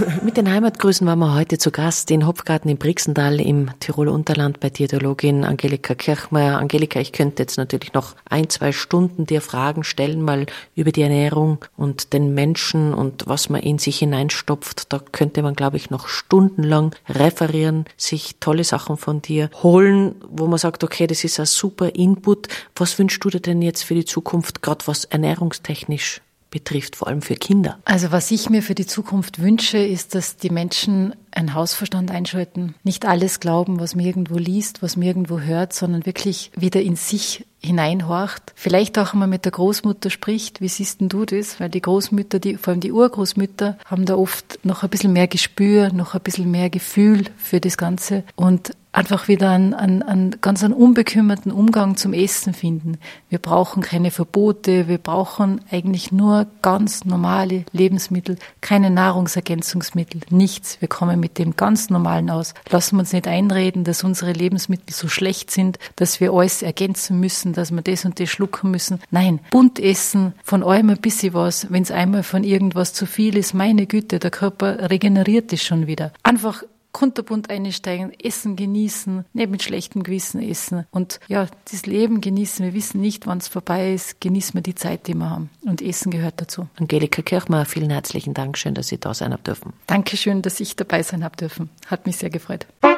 Mit den Heimatgrüßen waren wir heute zu Gast in Hopfgarten im Brixental im Tiroler Unterland bei Diätologin Angelika Kirchmeier. Angelika, ich könnte jetzt natürlich noch 1-2 Stunden dir Fragen stellen, mal über die Ernährung und den Menschen und was man in sich hineinstopft. Da könnte man, glaube ich, noch stundenlang referieren, sich tolle Sachen von dir holen, wo man sagt, okay, das ist ein super Input. Was wünschst du dir denn jetzt für die Zukunft, gerade was ernährungstechnisch betrifft, vor allem für Kinder? Also was ich mir für die Zukunft wünsche, ist, dass die Menschen einen Hausverstand einschalten. Nicht alles glauben, was man irgendwo liest, was man irgendwo hört, sondern wirklich wieder in sich hineinhorcht. Vielleicht auch einmal mit der Großmutter spricht. Wie siehst denn du das? Weil die Großmütter, vor allem die Urgroßmütter, haben da oft noch ein bisschen mehr Gespür, noch ein bisschen mehr Gefühl für das Ganze und einfach wieder einen ganz unbekümmerten Umgang zum Essen finden. Wir brauchen keine Verbote, wir brauchen eigentlich nur ganz normale Lebensmittel, keine Nahrungsergänzungsmittel, nichts. Wir kommen mit dem ganz Normalen aus. Lassen wir uns nicht einreden, dass unsere Lebensmittel so schlecht sind, dass wir alles ergänzen müssen, dass wir das und das schlucken müssen. Nein, bunt essen, von allem ein bisschen was. Wenn es einmal von irgendwas zu viel ist, meine Güte, der Körper regeneriert es schon wieder. Einfach kunterbunt einsteigen, essen, genießen, nicht mit schlechtem Gewissen essen und ja, das Leben genießen. Wir wissen nicht, wann es vorbei ist. Genießen wir die Zeit, die wir haben. Und Essen gehört dazu. Angelika Kirchmeier, vielen herzlichen Dank. Schön, dass Sie da sein haben dürfen. Dankeschön, dass ich dabei sein habe dürfen. Hat mich sehr gefreut.